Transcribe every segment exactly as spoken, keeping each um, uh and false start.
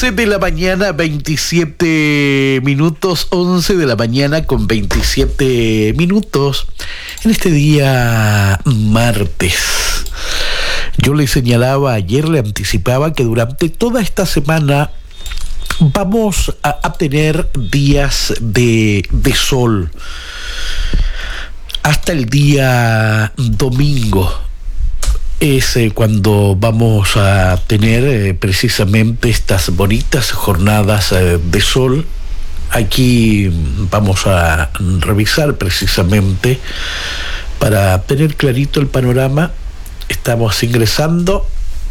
once de la mañana, veintisiete minutos, once de la mañana con veintisiete minutos, en este día martes. Yo le señalaba ayer, le anticipaba que durante toda esta semana vamos a, a tener días de, de sol, hasta el día domingo. Es eh, cuando vamos a tener eh, precisamente estas bonitas jornadas eh, de sol. Aquí vamos a revisar precisamente para tener clarito el panorama. Estamos ingresando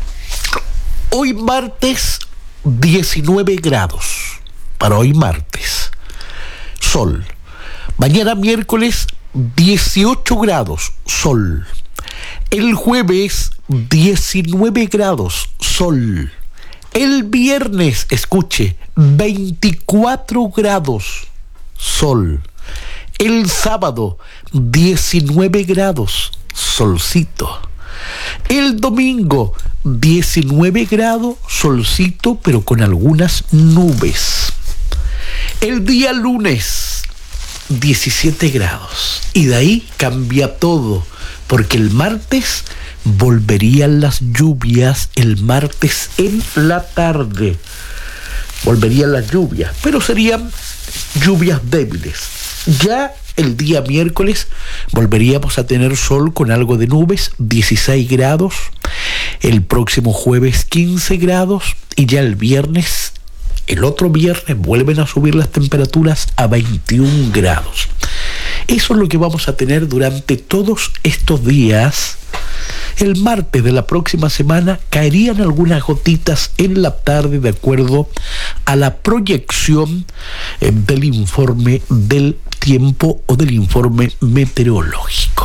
hoy martes diecinueve grados, para hoy martes, sol. Mañana miércoles dieciocho grados, sol. El jueves, diecinueve grados, sol. El viernes, escuche, veinticuatro grados, sol. El sábado, diecinueve grados, solcito. El domingo, diecinueve grados, solcito, pero con algunas nubes. El día lunes, diecisiete grados. Y de ahí cambia todo, porque el martes volverían las lluvias, el martes en la tarde. Volverían las lluvias, pero serían lluvias débiles. Ya el día miércoles volveríamos a tener sol con algo de nubes, dieciséis grados. El próximo jueves quince grados y ya el viernes, el otro viernes, vuelven a subir las temperaturas a veintiún grados. Eso es lo que vamos a tener durante todos estos días. El martes de la próxima semana caerían algunas gotitas en la tarde de acuerdo a la proyección eh, del informe del tiempo o del informe meteorológico.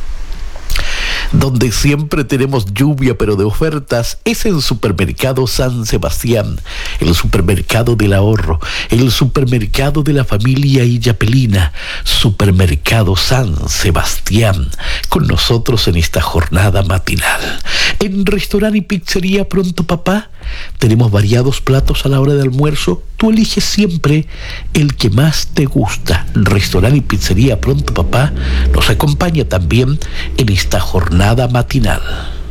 Donde siempre tenemos lluvia, pero de ofertas, es en Supermercado San Sebastián, el supermercado del ahorro, el supermercado de la familia Illapelina, Supermercado San Sebastián, con nosotros en esta jornada matinal. En Restaurante y Pizzería Pronto Papá, tenemos variados platos a la hora de almuerzo. Tú eliges siempre el que más te gusta. Restaurante y Pizzería Pronto Papá nos acompaña también en esta jornada matinal.